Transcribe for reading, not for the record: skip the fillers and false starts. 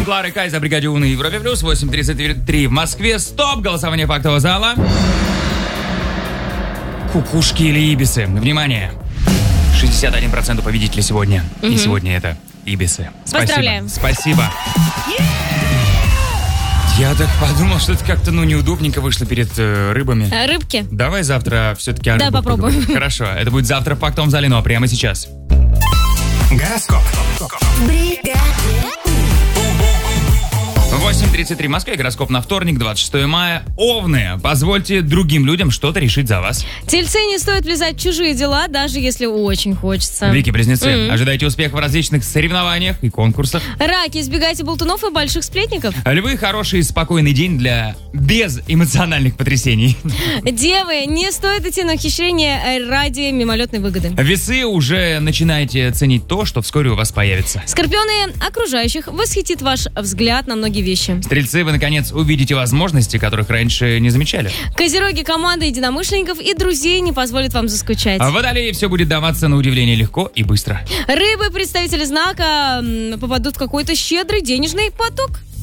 Клары Кай за бригаде У на Европе Плюс. 8:33 в Москве. Стоп! Голосование фактового зала. Кукушки или ибисы? Внимание! 61% победителей сегодня. И сегодня это ибисы. Поздравляем. Спасибо. Я так подумал, что это как-то, неудобненько вышло перед рыбами. Рыбки? Давай завтра все-таки о рыбах попробуем. поговорим. Хорошо, это будет завтра в фактовом зале, но прямо сейчас. Гороскоп. 8:33 в Москве, гороскоп на вторник, 26 мая. Овны, позвольте другим людям что-то решить за вас. Тельцы, не стоит влезать в чужие дела, даже если очень хочется. Вики-близнецы, ожидайте успеха в различных соревнованиях и конкурсах. Раки, избегайте болтунов и больших сплетников. Львы, хороший и спокойный день для безэмоциональных потрясений. Девы, не стоит идти на ухищрение ради мимолетной выгоды. Весы, уже начинаете ценить то, что вскоре у вас появится. Скорпионы, окружающих восхитит ваш взгляд на многие вещи. Стрельцы, вы, наконец, увидите возможности, которых раньше не замечали. Козероги, команда единомышленников и друзей не позволит вам заскучать. А в Водолее все будет даваться на удивление легко и быстро. Рыбы, представители знака, попадут в какой-то щедрый денежный поток.